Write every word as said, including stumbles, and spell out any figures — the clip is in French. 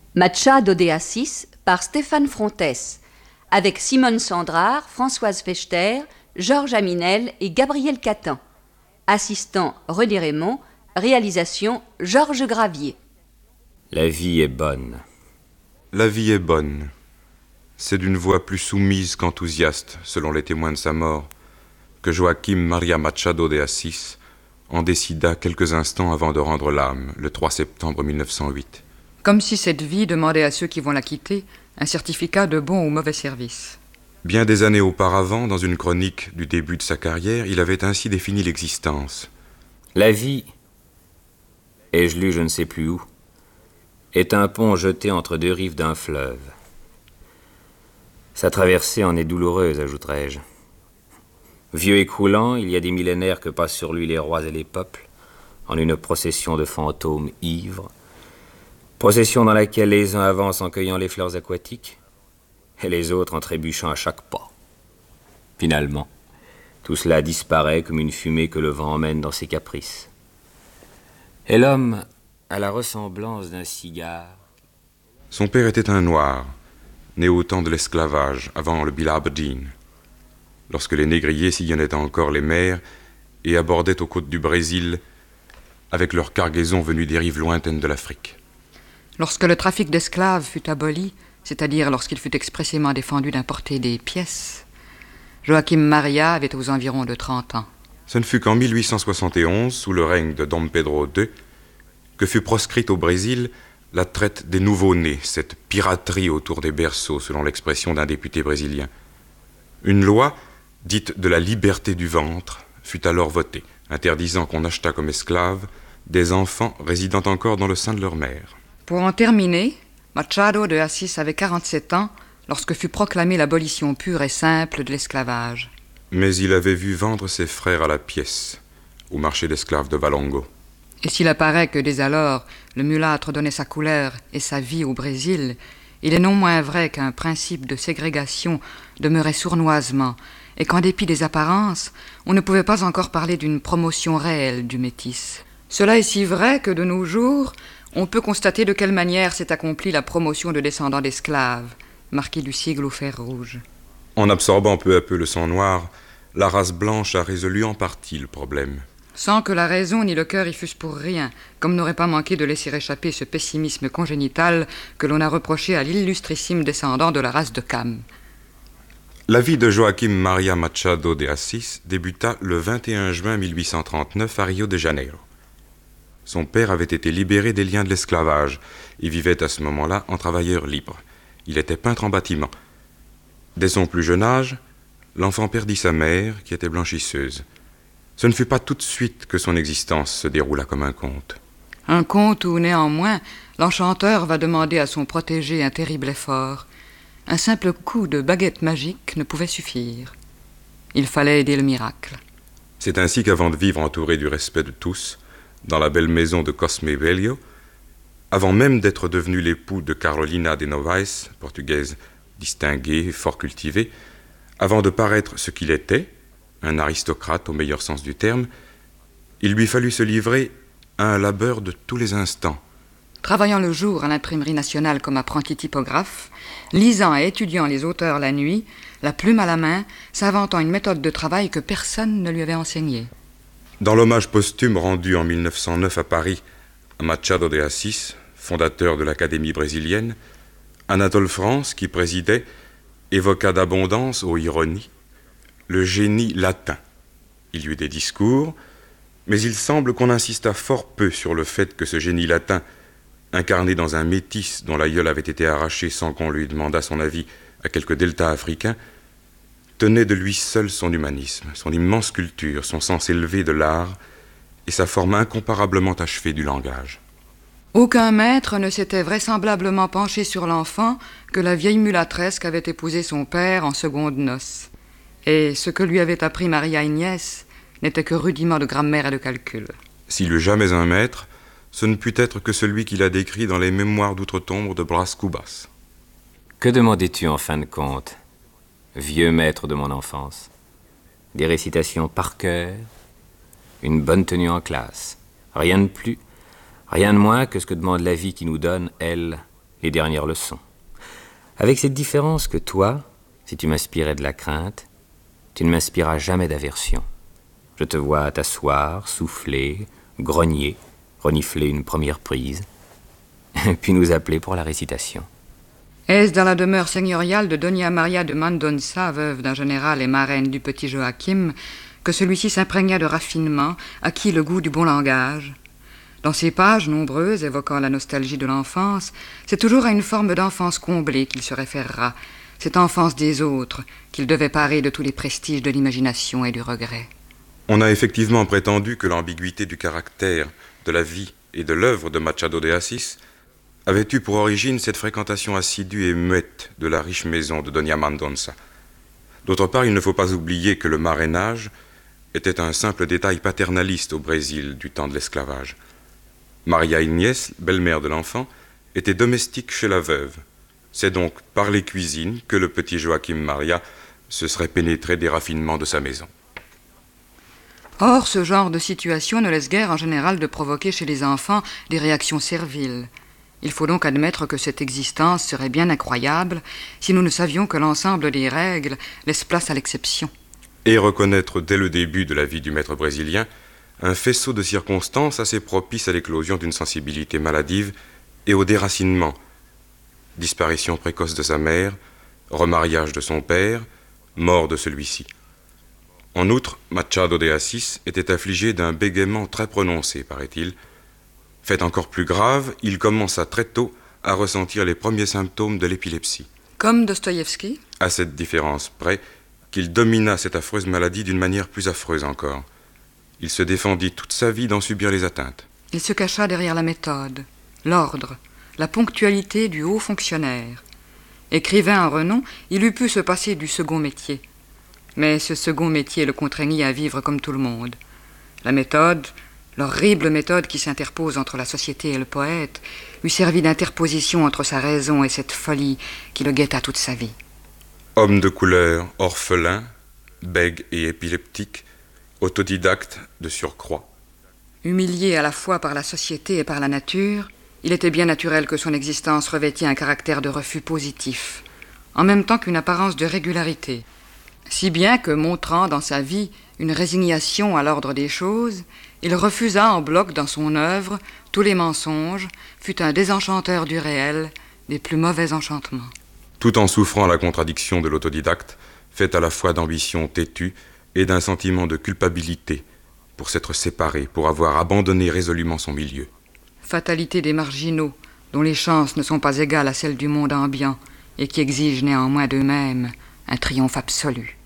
Machado de Assis par Stéphane Frontés, avec Simone Sandrard, Françoise Fechter, Georges Aminel et Gabriel Catin. Assistant René Raymond, réalisation Georges Gravier. La vie est bonne. La vie est bonne. C'est d'une voix plus soumise qu'enthousiaste, selon les témoins de sa mort, que Joaquim Maria Machado de Assis en décida quelques instants avant de rendre l'âme, le trois septembre mille neuf cent huit. Comme si cette vie demandait à ceux qui vont la quitter un certificat de bon ou mauvais service. Bien des années auparavant, dans une chronique du début de sa carrière, il avait ainsi défini l'existence. La vie, ai-je lu je ne sais plus où, est un pont jeté entre deux rives d'un fleuve. Sa traversée en est douloureuse, ajouterai-je. Vieux et croulant, il y a des millénaires que passent sur lui les rois et les peuples, en une procession de fantômes ivres, procession dans laquelle les uns avancent en cueillant les fleurs aquatiques, et les autres en trébuchant à chaque pas. Finalement, tout cela disparaît comme une fumée que le vent emmène dans ses caprices. Et l'homme a la ressemblance d'un cigare. Son père était un noir, né au temps de l'esclavage, avant le Bill Aberdeen, lorsque les négriers sillonnaient encore les mers et abordaient aux côtes du Brésil avec leurs cargaisons venues des rives lointaines de l'Afrique. Lorsque le trafic d'esclaves fut aboli, c'est-à-dire lorsqu'il fut expressément défendu d'importer des pièces, Joaquim Maria avait aux environs de trente ans. Ce ne fut qu'en mille huit cent soixante et onze, sous le règne de Dom Pedro deux, que fut proscrite au Brésil la traite des nouveau-nés, cette piraterie autour des berceaux, selon l'expression d'un député brésilien. Une loi, dite de la liberté du ventre, fut alors votée, interdisant qu'on achetât comme esclaves des enfants résidant encore dans le sein de leur mère. Pour en terminer, Machado de Assis avait quarante-sept ans lorsque fut proclamée l'abolition pure et simple de l'esclavage. Mais il avait vu vendre ses frères à la pièce, au marché d'esclaves de Valongo. Et s'il apparaît que dès alors, le mulâtre donnait sa couleur et sa vie au Brésil, il est non moins vrai qu'un principe de ségrégation demeurait sournoisement, et qu'en dépit des apparences, on ne pouvait pas encore parler d'une promotion réelle du métis. Cela est si vrai que de nos jours, on peut constater de quelle manière s'est accomplie la promotion de descendants d'esclaves, marquis du sigle au fer rouge. En absorbant peu à peu le sang noir, la race blanche a résolu en partie le problème. Sans que la raison ni le cœur y fussent pour rien, comme n'aurait pas manqué de laisser échapper ce pessimisme congénital que l'on a reproché à l'illustrissime descendant de la race de Cam. La vie de Joaquim Maria Machado de Assis débuta le vingt et un juin mille huit cent trente-neuf à Rio de Janeiro. Son père avait été libéré des liens de l'esclavage et vivait à ce moment-là en travailleur libre. Il était peintre en bâtiment. Dès son plus jeune âge, l'enfant perdit sa mère, qui était blanchisseuse. Ce ne fut pas tout de suite que son existence se déroula comme un conte. Un conte où, néanmoins, l'enchanteur va demander à son protégé un terrible effort. Un simple coup de baguette magique ne pouvait suffire. Il fallait aider le miracle. C'est ainsi qu'avant de vivre entouré du respect de tous, dans la belle maison de Cosme Velho, avant même d'être devenu l'époux de Carolina de Novaes, portugaise distinguée, fort cultivée, avant de paraître ce qu'il était, un aristocrate au meilleur sens du terme, il lui fallut se livrer à un labeur de tous les instants. Travaillant le jour à l'imprimerie nationale comme apprenti typographe, lisant et étudiant les auteurs la nuit, la plume à la main, s'inventant une méthode de travail que personne ne lui avait enseignée. Dans l'hommage posthume rendu en mille neuf cent neuf à Paris à Machado de Assis, fondateur de l'Académie brésilienne, Anatole France, qui présidait, évoqua d'abondance, aux ironies, le génie latin. Il y eut des discours, mais il semble qu'on insista fort peu sur le fait que ce génie latin, incarné dans un métis dont l'aïeul avait été arraché sans qu'on lui demandât son avis à quelque delta africain, tenait de lui seul son humanisme, son immense culture, son sens élevé de l'art et sa forme incomparablement achevée du langage. Aucun maître ne s'était vraisemblablement penché sur l'enfant que la vieille mulâtresse qu'avait épousé son père en secondes noces. Et ce que lui avait appris Maria Ignès n'était que rudiments de grammaire et de calcul. S'il eut jamais un maître, ce ne put être que celui qu'il a décrit dans les Mémoires d'outre-tombe de Brás Cubas. Que demandais-tu en fin de compte, vieux maître de mon enfance? Des récitations par cœur, une bonne tenue en classe, rien de plus, rien de moins que ce que demande la vie qui nous donne, elle, les dernières leçons. Avec cette différence que toi, si tu m'inspirais de la crainte, tu ne m'inspiras jamais d'aversion. Je te vois t'asseoir, souffler, grogner, renifler une première prise, puis nous appeler pour la récitation. Est-ce dans la demeure seigneuriale de Doña Maria de Mendonça, veuve d'un général et marraine du petit Joachim, que celui-ci s'imprégna de raffinement, acquit le goût du bon langage? Dans ces pages nombreuses évoquant la nostalgie de l'enfance, c'est toujours à une forme d'enfance comblée qu'il se référera, cette enfance des autres, qu'il devait parer de tous les prestiges de l'imagination et du regret. On a effectivement prétendu que l'ambiguïté du caractère, de la vie et de l'œuvre de Machado de Assis avait eu pour origine cette fréquentation assidue et muette de la riche maison de Doña Mendonça. D'autre part, il ne faut pas oublier que le marrainage était un simple détail paternaliste au Brésil du temps de l'esclavage. Maria Inés, belle-mère de l'enfant, était domestique chez la veuve. C'est donc par les cuisines que le petit Joachim Maria se serait pénétré des raffinements de sa maison. Or, ce genre de situation ne laisse guère en général de provoquer chez les enfants des réactions serviles. Il faut donc admettre que cette existence serait bien incroyable si nous ne savions que l'ensemble des règles laisse place à l'exception. Et reconnaître dès le début de la vie du maître brésilien un faisceau de circonstances assez propices à l'éclosion d'une sensibilité maladive et au déracinement. Disparition précoce de sa mère, remariage de son père, mort de celui-ci. En outre, Machado de Assis était affligé d'un bégaiement très prononcé, paraît-il. Fait encore plus grave, il commença très tôt à ressentir les premiers symptômes de l'épilepsie. Comme Dostoïevski ? À cette différence près qu'il domina cette affreuse maladie d'une manière plus affreuse encore. Il se défendit toute sa vie d'en subir les atteintes. Il se cacha derrière la méthode, l'ordre, la ponctualité du haut fonctionnaire. Écrivain en renom, il eût pu se passer du second métier. Mais ce second métier le contraignit à vivre comme tout le monde. La méthode, l'horrible méthode qui s'interpose entre la société et le poète, lui servit d'interposition entre sa raison et cette folie qui le guetta toute sa vie. Homme de couleur, orphelin, bègue et épileptique, autodidacte de surcroît. Humilié à la fois par la société et par la nature, il était bien naturel que son existence revêtît un caractère de refus positif, en même temps qu'une apparence de régularité. Si bien que, montrant dans sa vie une résignation à l'ordre des choses, il refusa en bloc dans son œuvre tous les mensonges, fut un désenchanteur du réel, des plus mauvais enchantements. Tout en souffrant la contradiction de l'autodidacte, faite à la fois d'ambition têtue et d'un sentiment de culpabilité, pour s'être séparé, pour avoir abandonné résolument son milieu. Fatalité des marginaux, dont les chances ne sont pas égales à celles du monde ambiant, et qui exigent néanmoins d'eux-mêmes un triomphe absolu.